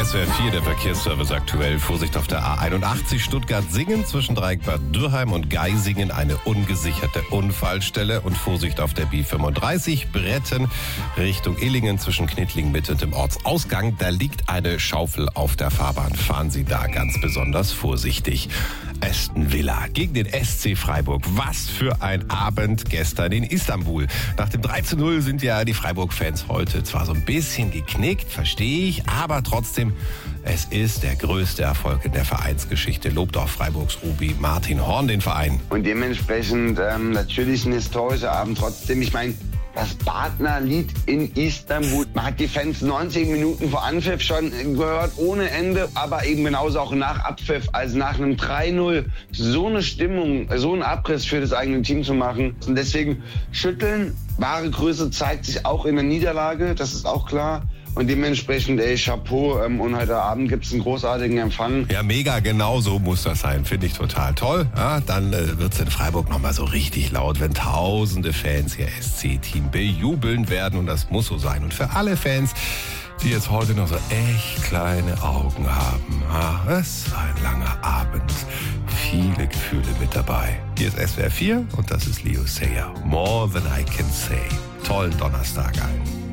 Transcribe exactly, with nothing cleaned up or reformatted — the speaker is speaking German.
S W R vier, der Verkehrsservice aktuell. Vorsicht auf der A einundachtzig Stuttgart-Singen zwischen Dreieckbad Dürrheim und Geisingen. Eine ungesicherte Unfallstelle. Und Vorsicht auf der B fünfunddreißig Bretten Richtung Illingen zwischen Knittlingen Mitte und dem Ortsausgang. Da liegt eine Schaufel auf der Fahrbahn. Fahren Sie da ganz besonders vorsichtig. Aston Villa gegen den S C Freiburg. Was für ein Abend gestern in Istanbul. Nach dem drei zu null sind ja die Freiburg-Fans heute zwar so ein bisschen geknickt, verstehe ich, aber trotzdem, es ist der größte Erfolg in der Vereinsgeschichte. Lobt auch Freiburgs Obi Martin Horn den Verein. Und dementsprechend ähm, natürlich ein historischer Abend. Trotzdem, ich meine, das Partnerlied in Istanbul. Man hat die Fans neunzig Minuten vor Anpfiff schon gehört, ohne Ende, aber eben genauso auch nach Abpfiff, also nach einem drei null so eine Stimmung, so einen Abriss für das eigene Team zu machen. Und deswegen schütteln, wahre Größe zeigt sich auch in der Niederlage, das ist auch klar. Und dementsprechend, ey, Chapeau. Ähm, und heute Abend gibt es einen großartigen Empfang. Ja, mega, genau so muss das sein. Finde ich total toll. Ja, dann äh, wird es in Freiburg nochmal so richtig laut, wenn tausende Fans ihr S C-Team bejubeln werden. Und das muss so sein. Und für alle Fans, die jetzt heute noch so echt kleine Augen haben. Ja, es ist ein langer Abend. Viele Gefühle mit dabei. Hier ist S W R vier und das ist Leo Sayer. More than I can say. Tollen Donnerstag allen.